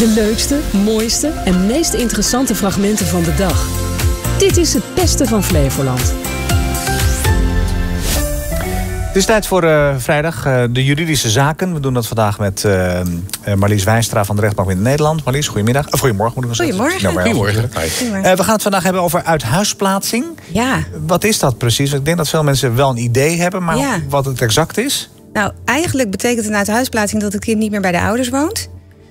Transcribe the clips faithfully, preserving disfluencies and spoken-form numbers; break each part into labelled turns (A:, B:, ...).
A: De leukste, mooiste en meest interessante fragmenten van de dag. Dit is het beste van Flevoland.
B: Het is tijd voor uh, vrijdag, uh, de juridische zaken. We doen dat vandaag met uh, Marlies Wijnstra van de Rechtbank Midden-Nederland. Marlies, goedemiddag. Of goedemorgen moet ik wel zeggen.
C: Goedemorgen.
B: Goedemorgen. Goedemorgen. Uh, we gaan het vandaag hebben over uithuisplaatsing.
C: Ja.
B: Wat is dat precies? Ik denk dat veel mensen wel een idee hebben, maar ja. wat het exact is?
C: Nou, eigenlijk betekent een uithuisplaatsing dat het kind niet meer bij de ouders woont.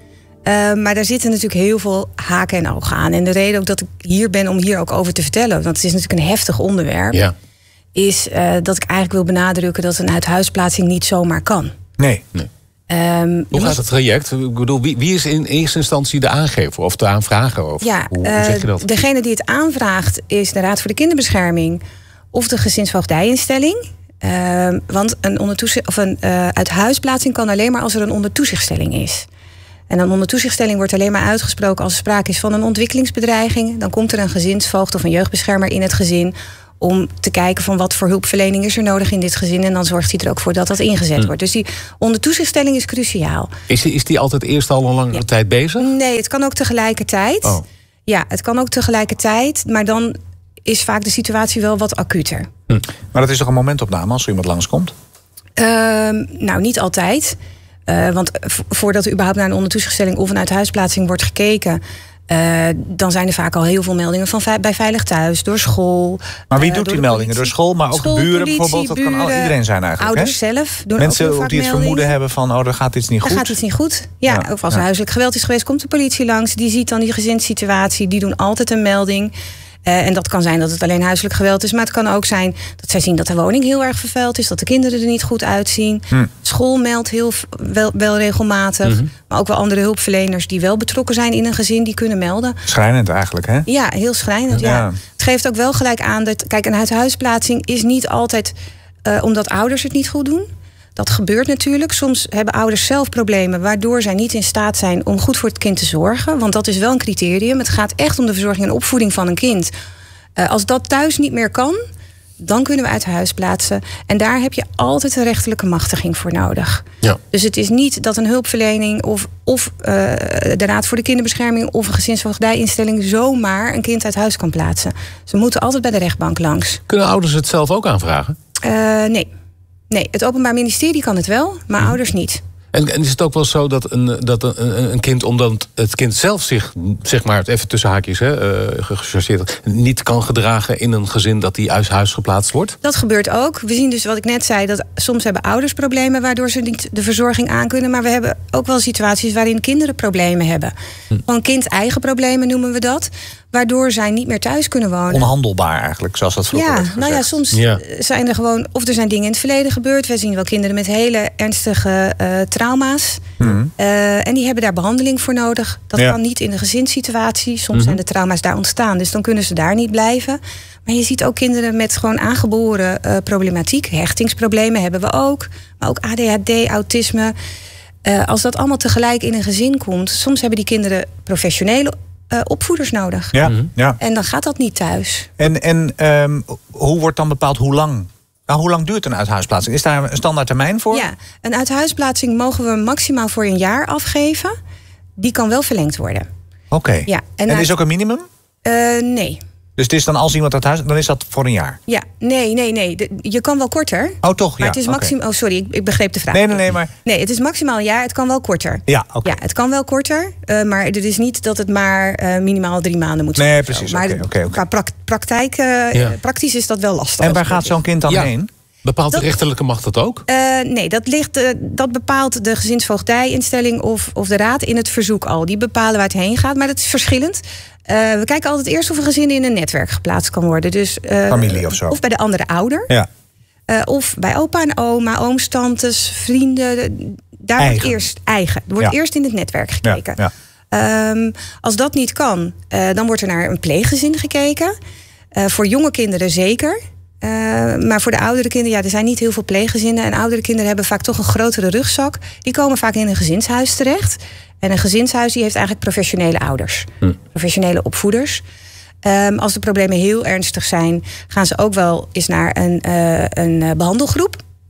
C: Uh, maar daar zitten natuurlijk heel veel haken en ogen aan. En de reden ook dat ik hier ben om hier ook over te vertellen, want het is natuurlijk een heftig onderwerp, ja. is uh, dat ik eigenlijk wil benadrukken dat een uithuisplaatsing niet zomaar kan.
B: Nee. nee.
D: Um, hoe gaat het traject? Ik bedoel, wie, wie is in eerste instantie de aangever of de aanvrager? Of,
C: ja,
D: hoe, hoe zeg je dat?
C: Uh, degene die het aanvraagt is de Raad voor de Kinderbescherming of de gezinsvoogdijinstelling. Uh, want een, ondertoezicht, of een uh, uithuisplaatsing kan alleen maar als er een ondertoezichtstelling is. En een ondertoezichtstelling wordt alleen maar uitgesproken als er sprake is van een ontwikkelingsbedreiging. Dan komt er een gezinsvoogd of een jeugdbeschermer in het gezin om te kijken van wat voor hulpverlening is er nodig in dit gezin. En dan zorgt hij er ook voor dat dat ingezet hm. wordt. Dus die ondertoezichtstelling is cruciaal.
D: Is die, is die altijd eerst al een langere ja. tijd bezig?
C: Nee, het kan ook tegelijkertijd. Oh. Ja, het kan ook tegelijkertijd. Maar dan is vaak de situatie wel wat acuter.
B: Hm. Maar dat is toch een momentopname als er iemand langskomt?
C: Uh, nou, niet altijd. Uh, want voordat er überhaupt naar een ondertoezichtstelling of een uithuisplaatsing wordt gekeken, Uh, dan zijn er vaak al heel veel meldingen van ve- bij Veilig Thuis, door school.
B: Maar wie uh, doet die meldingen? Politie. Door school, maar ook
C: school,
B: buren
C: politie,
B: bijvoorbeeld? Dat
C: buren,
B: kan al iedereen zijn eigenlijk.
C: Ouders
B: hè?
C: zelf doen
B: mensen
C: ook heel vaak
B: die het
C: meldingen.
B: vermoeden hebben van, oh, er gaat iets niet goed.
C: Er gaat iets niet goed. Ja, ja. Of als er ja. huiselijk geweld is geweest, komt de politie langs. Die ziet dan die gezinssituatie. Die doen altijd een melding. Uh, en dat kan zijn dat het alleen huiselijk geweld is. Maar het kan ook zijn dat zij zien dat de woning heel erg vervuild is. Dat de kinderen er niet goed uitzien. Hm. School meldt heel wel, wel regelmatig. Mm-hmm. Maar ook wel andere hulpverleners die wel betrokken zijn in een gezin, die kunnen melden.
B: Schrijnend eigenlijk, hè?
C: Ja, heel schrijnend, ja. ja. Het geeft ook wel gelijk aan dat, kijk, een uithuisplaatsing is niet altijd uh, omdat ouders het niet goed doen. Dat gebeurt natuurlijk. Soms hebben ouders zelf problemen waardoor zij niet in staat zijn om goed voor het kind te zorgen. Want dat is wel een criterium. Het gaat echt om de verzorging en opvoeding van een kind. Uh, als dat thuis niet meer kan, dan kunnen we uit huis plaatsen. En daar heb je altijd een rechterlijke machtiging voor nodig. Ja. Dus het is niet dat een hulpverlening of, of uh, de Raad voor de Kinderbescherming of een gezinsvoogdijinstelling zomaar een kind uit huis kan plaatsen. Ze moeten altijd bij de rechtbank langs.
D: Kunnen ouders het zelf ook aanvragen?
C: Uh, nee. Nee, het Openbaar Ministerie kan het wel, maar hm. ouders niet.
D: En, en is het ook wel zo dat een, dat een, een kind, omdat het kind zelf zich, zeg maar, even tussen haakjes, hè, uh, gechargeerd, niet kan gedragen in een gezin dat die uit huis geplaatst wordt?
C: Dat gebeurt ook. We zien dus wat ik net zei, dat soms hebben ouders problemen waardoor ze niet de verzorging aankunnen. Maar we hebben ook wel situaties waarin kinderen problemen hebben. Hm. Gewoon kind-eigen problemen noemen we dat. Waardoor zij niet meer thuis kunnen wonen.
B: Onhandelbaar eigenlijk, zoals dat vroeger
C: ja,
B: werd gezegd.
C: Nou ja, soms ja. zijn er gewoon, of er zijn dingen in het verleden gebeurd. We zien wel kinderen met hele ernstige uh, trauma's. Mm-hmm. Uh, en die hebben daar behandeling voor nodig. Dat ja. kan niet in de gezinssituatie. Soms mm-hmm. zijn de trauma's daar ontstaan, dus dan kunnen ze daar niet blijven. Maar je ziet ook kinderen met gewoon aangeboren uh, problematiek. Hechtingsproblemen hebben we ook. Maar ook A D H D, autisme. Uh, als dat allemaal tegelijk in een gezin komt, soms hebben die kinderen professionele Uh, opvoeders nodig.
B: Ja, ja.
C: En dan gaat dat niet thuis.
B: En, en um, hoe wordt dan bepaald hoe lang? Nou, hoe lang duurt een uithuisplaatsing? Is daar een standaard termijn voor?
C: Ja, een uithuisplaatsing mogen we maximaal voor een jaar afgeven. Die kan wel verlengd worden.
B: Oké. Okay.
C: Ja,
B: en en is ook een minimum?
C: Uh, nee.
B: Dus het is dan als iemand uit huis, dan is dat voor een jaar?
C: Ja, nee, nee, nee. De, je kan wel korter.
B: Oh, toch?
C: Maar
B: ja.
C: het is maximaal. Okay. Oh, sorry, ik, ik begreep de vraag.
B: Nee, nee, nee, maar.
C: Nee, het is maximaal een jaar. Het kan wel korter.
B: Ja, oké. Okay.
C: Ja, het kan wel korter. Uh, maar het is niet dat het maar uh, minimaal drie maanden moet zijn.
B: Nee, precies.
C: Maar
B: okay, okay, okay.
C: qua pra- praktijk, uh, ja. praktisch is dat wel lastig.
B: En waar gaat zo'n kind dan
D: ja.
B: heen?
D: Bepaalt
C: dat,
D: de rechterlijke macht dat ook?
C: Uh, nee, dat, ligt, uh, dat bepaalt de gezinsvoogdijinstelling of, of de raad in het verzoek al. Die bepalen waar het heen gaat, maar dat is verschillend. Uh, we kijken altijd eerst of een gezin in een netwerk geplaatst kan worden. Dus, uh,
B: familie of zo.
C: Of bij de andere ouder.
B: Ja.
C: Uh, of bij opa en oma, ooms, tantes, vrienden. Daar
B: eigen.
C: wordt eerst eigen. Er wordt
B: ja.
C: eerst in het netwerk gekeken.
B: Ja, ja.
C: Um, als dat niet kan, uh, dan wordt er naar een pleeggezin gekeken. Uh, voor jonge kinderen zeker. Uh, maar voor de oudere kinderen, ja, er zijn niet heel veel pleeggezinnen. En oudere kinderen hebben vaak toch een grotere rugzak. Die komen vaak in een gezinshuis terecht. En een gezinshuis die heeft eigenlijk professionele ouders. Hm. Professionele opvoeders. Um, als de problemen heel ernstig zijn, gaan ze ook wel eens naar een, uh, een behandelgroep.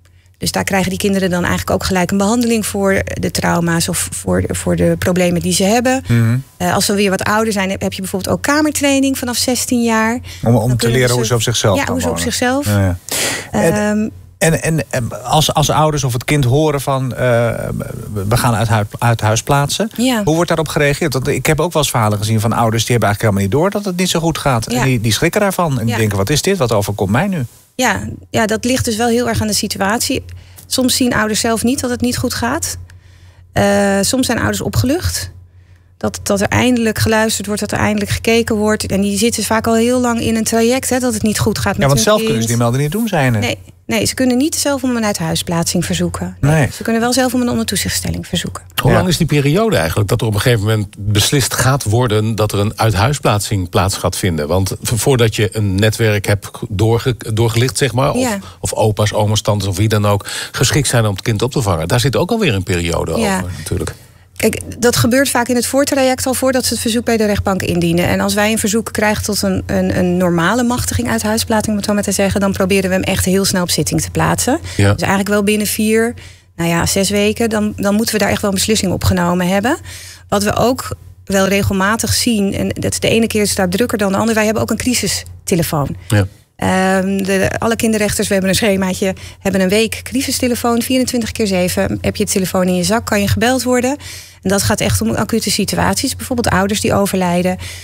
C: Dus daar krijgen die kinderen dan eigenlijk ook gelijk een behandeling voor de trauma's of voor, voor de problemen die ze hebben. Mm-hmm. Uh, als ze weer wat ouder zijn, heb je bijvoorbeeld ook kamertraining vanaf zestien jaar.
B: Om, om te leren ze, hoe ze op zichzelf
C: Ja,
B: kan
C: hoe ze op
B: wonen.
C: zichzelf.
B: Ja, ja. Um, En, en, en als, als ouders of het kind horen van uh, we gaan uit, huis, uit huis plaatsen.
C: Ja.
B: Hoe wordt daarop gereageerd? Want ik heb ook wel eens verhalen gezien van ouders die hebben eigenlijk helemaal niet door dat het niet zo goed gaat. Ja. En die, die schrikken daarvan. En die ja. denken, wat is dit? Wat overkomt mij nu?
C: Ja, ja, dat ligt dus wel heel erg aan de situatie. Soms zien ouders zelf niet dat het niet goed gaat. Uh, soms zijn ouders opgelucht. Dat, dat er eindelijk geluisterd wordt, dat er eindelijk gekeken wordt. En die zitten vaak al heel lang in een traject, hè, dat het niet goed gaat met
B: Ja, want
C: hun
B: zelf
C: kind.
B: kunnen ze die melding niet doen, zijn er.
C: Nee, nee, ze kunnen niet zelf om een uithuisplaatsing verzoeken. Nee. Nee. Ze kunnen wel zelf om een ondertoezichtstelling verzoeken.
D: Hoe
B: ja.
D: lang is die periode eigenlijk dat er op een gegeven moment beslist gaat worden dat er een uithuisplaatsing plaats gaat vinden? Want voordat je een netwerk hebt doorge, doorgelicht, zeg maar, of, ja. of opa's, oma's, tantes of wie dan ook, geschikt zijn om het kind op te vangen. Daar zit ook alweer een periode
C: ja.
D: over natuurlijk.
C: Kijk, dat gebeurt vaak in het voortraject al voordat ze het verzoek bij de rechtbank indienen. En als wij een verzoek krijgen tot een, een, een normale machtiging uit huisplaatsing, om het zo maar te zeggen, dan proberen we hem echt heel snel op zitting te plaatsen. Ja. Dus eigenlijk wel binnen vier, nou ja, zes weken, dan, dan moeten we daar echt wel een beslissing op genomen hebben. Wat we ook wel regelmatig zien, en dat de ene keer is het daar drukker dan de andere, wij hebben ook een crisistelefoon. Ja. Um, de, alle kinderrechters, we hebben een schemaatje, hebben een week crisistelefoon, vierentwintig keer zeven. Heb je de telefoon in je zak, kan je gebeld worden. En dat gaat echt om acute situaties. Bijvoorbeeld ouders die overlijden.